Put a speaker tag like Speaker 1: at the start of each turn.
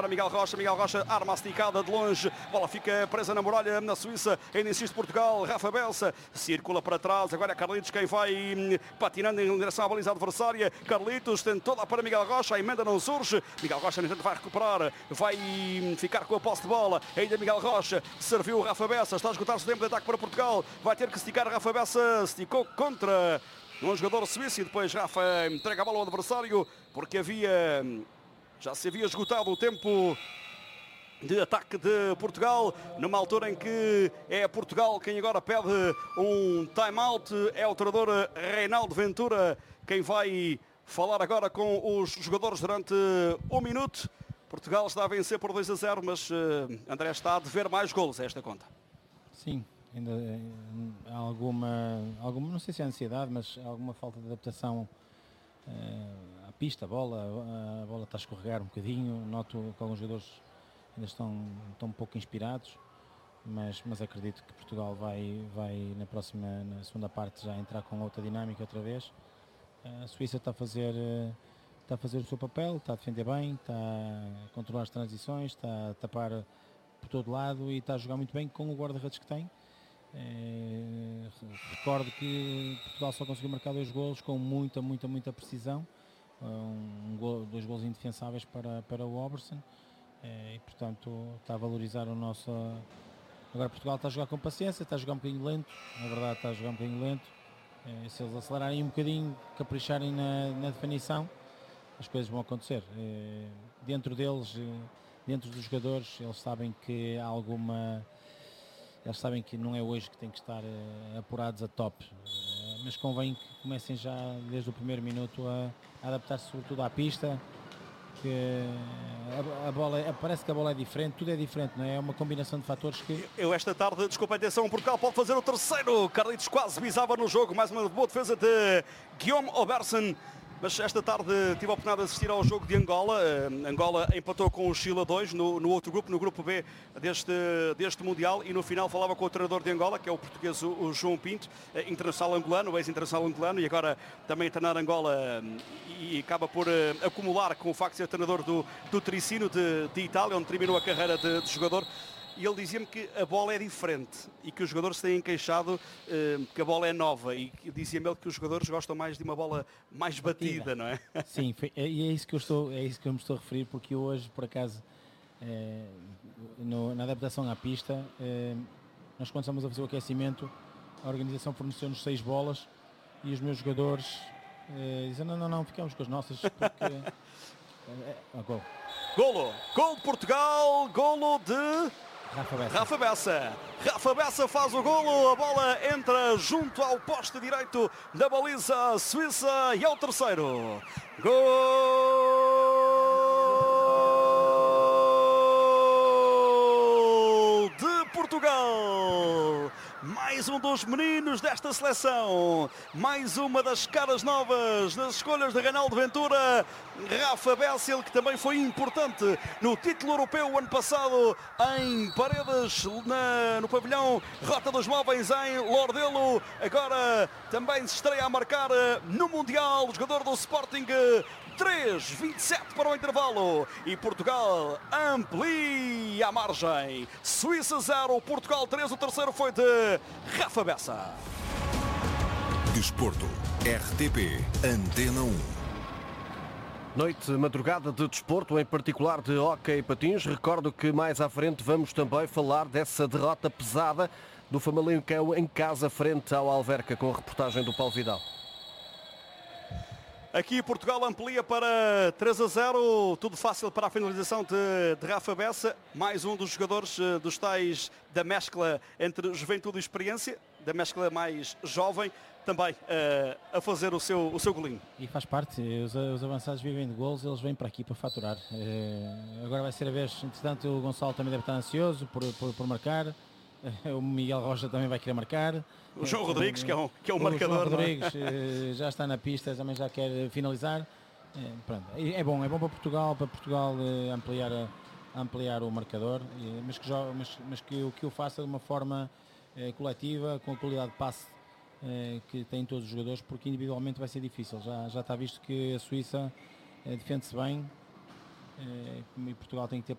Speaker 1: para Miguel Rocha arma esticada de longe, bola fica presa na muralha na Suíça, ainda insiste Portugal, Rafa Bessa circula para trás, agora é Carlitos quem vai patinando em direção à baliza adversária. Carlitos tentou lá para Miguel Rocha, a emenda não surge, Miguel Rocha no entanto vai recuperar, vai ficar com a posse de bola, ainda Miguel Rocha, serviu o Rafa Bessa, está a esgotar-se o tempo de ataque para Portugal, vai ter que esticar Rafa Bessa, esticou contra um jogador suíço e depois Rafa entrega a bola ao adversário, porque já se havia esgotado o tempo de ataque de Portugal, numa altura em que é Portugal quem agora pede um time-out. É o treinador Reinaldo Ventura quem vai falar agora com os jogadores durante um minuto. Portugal está a vencer por 2-0, mas André está a dever mais golos a esta conta.
Speaker 2: Sim, ainda há alguma, não sei se é ansiedade, mas alguma falta de adaptação à pista, a bola está a escorregar um bocadinho. Noto que alguns jogadores ainda estão um pouco inspirados, mas acredito que Portugal vai na segunda parte já entrar com outra dinâmica outra vez. A Suíça está a fazer o seu papel, está a defender bem, está a controlar as transições, está a tapar por todo lado e está a jogar muito bem com o guarda-redes que tem. Recordo que Portugal só conseguiu marcar 2 golos com muita precisão, 2 golos indefensáveis para o Oberson. E portanto está a valorizar o nosso. Agora Portugal está a jogar com paciência, está a jogar um bocadinho lento, na verdade está a jogar um bocadinho lento. Se eles acelerarem um bocadinho, capricharem na definição, as coisas vão acontecer. Dentro deles, dentro dos jogadores, eles sabem que há alguma. Eles sabem que não é hoje que têm que estar apurados a top, mas convém que comecem já desde o primeiro minuto a adaptar-se sobretudo à pista. Que a bola, parece que a bola é diferente, tudo é diferente, não é? É uma combinação de fatores que...
Speaker 1: Eu esta tarde, desculpa a atenção, Portugal pode fazer o terceiro. Carlitos quase bisava no jogo, mais uma boa defesa de Guillaume Oberson. Mas esta tarde tive a oportunidade de assistir ao jogo de Angola. Angola empatou com o Chile 2 no outro grupo, no grupo B deste Mundial, e no final falava com o treinador de Angola, que é o português o João Pinto, internacional angolano, ex-internacional angolano, e agora também treinar Angola, e acaba por acumular com o facto de ser treinador do Tricino de Itália, onde terminou a carreira de jogador. E ele dizia-me que a bola é diferente e que os jogadores têm queixado que a bola é nova, e dizia-me ele que os jogadores gostam mais de uma bola mais batida, não é?
Speaker 2: Sim, e é isso que eu me estou a referir, porque hoje, por acaso, na adaptação à pista, nós quando estamos a fazer o aquecimento, a organização forneceu-nos 6 bolas e os meus jogadores dizem não, ficamos com as nossas, porque...
Speaker 1: Golo de Portugal, golo de...
Speaker 2: Rafa Bessa.
Speaker 1: Rafa Bessa faz o golo, a bola entra junto ao poste direito da baliza suíça e é o terceiro. Gol de Portugal. Mais um dos meninos desta seleção, mais uma das caras novas nas escolhas de Reinaldo Ventura. Rafa Bessa, ele que também foi importante no título europeu o ano passado em Paredes, no pavilhão Rota dos Móveis em Lordelo. Agora também se estreia a marcar no Mundial, o jogador do Sporting. 3:27 para o intervalo e Portugal amplia a margem. Suíça 0, Portugal 3, o terceiro foi de Rafa Bessa.
Speaker 3: Desporto, RTP, Antena 1.
Speaker 4: Noite, madrugada de desporto, em particular de hóquei e patins. Recordo que mais à frente vamos também falar dessa derrota pesada do Famalicão em casa frente ao Alverca, com a reportagem do Paulo Vidal.
Speaker 1: Aqui Portugal amplia para 3-0, tudo fácil para a finalização de Rafa Bessa, mais um dos jogadores dos tais da mescla entre juventude e experiência, da mescla mais jovem, também a fazer o seu golinho.
Speaker 2: E faz parte, os avançados vivem de golos, eles vêm para aqui para faturar. Agora vai ser a vez, entretanto o Gonçalo também deve estar ansioso por marcar. O Miguel Rocha também vai querer marcar.
Speaker 1: O João Rodrigues, que é um marcador.
Speaker 2: O João Rodrigues já está na pista, também já quer finalizar. Pronto, é bom para Portugal ampliar o marcador, mas que o faça de uma forma coletiva, com a qualidade de passe que têm todos os jogadores, porque individualmente vai ser difícil. Já está visto que a Suíça defende-se bem, e Portugal tem que ter